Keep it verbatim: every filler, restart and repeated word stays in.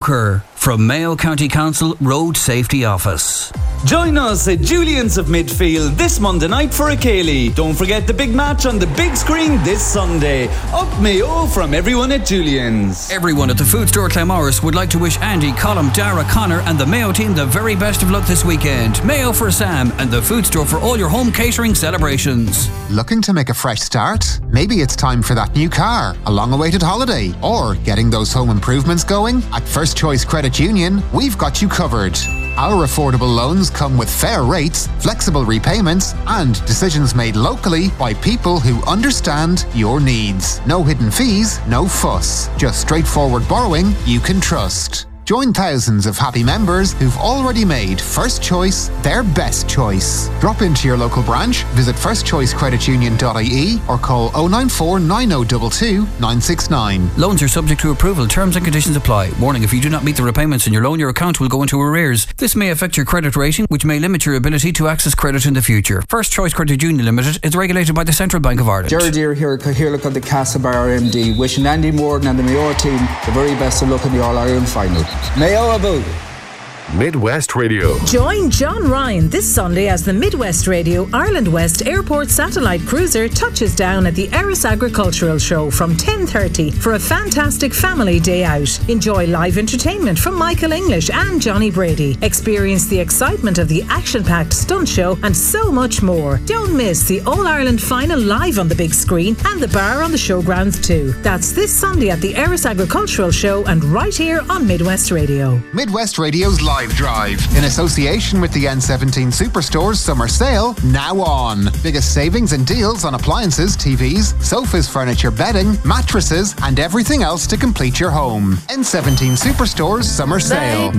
occur from Mayo County Council Road Safety Office. Join us at Julian's of Midfield this Monday night for a Ceilidh. Don't forget the big match on the big screen this Sunday. Up Mayo from everyone at Julian's. Everyone at the Food Store Claremorris would like to wish Andy, Colm, Dara, Connor and the Mayo team the very best of luck this weekend. Mayo for Sam and the Food Store for all your home catering celebrations. Looking to make a fresh start? Maybe it's time for that new car, a long-awaited holiday, or getting those home improvements going? At First Choice Credit Union, we've got you covered. Our affordable loans come with fair rates, flexible repayments, and decisions made locally by people who understand your needs. No hidden fees, no fuss. Just straightforward borrowing you can trust. Join thousands of happy members who've already made First Choice their best choice. Drop into your local branch, visit first choice credit union dot I E or call oh nine four nine oh two two nine six nine. Loans are subject to approval. Terms and conditions apply. Warning, if you do not meet the repayments in your loan, your account will go into arrears. This may affect your credit rating, which may limit your ability to access credit in the future. First Choice Credit Union Limited is regulated by the Central Bank of Ireland. Jerry Deere here, here look at the Castlebar M D, wishing Andy Morgan and the Mayo team the very best of luck in the All-Ireland final. Mayo about. Midwest Radio. Join John Ryan this Sunday as the Midwest Radio Ireland West Airport Satellite Cruiser touches down at the Erris Agricultural Show from ten thirty for a fantastic family day out. Enjoy live entertainment from Michael English and Johnny Brady. Experience the excitement of the action-packed stunt show and so much more. Don't miss the All-Ireland final live on the big screen and the bar on the showgrounds too. That's this Sunday at the Erris Agricultural Show and right here on Midwest Radio. Midwest Radio's Live Drive, in association with the N seventeen Superstores Summer Sale, now on. Biggest savings and deals on appliances, T Vs, sofas, furniture, bedding, mattresses and everything else to complete your home. N seventeen Superstores Summer Sale.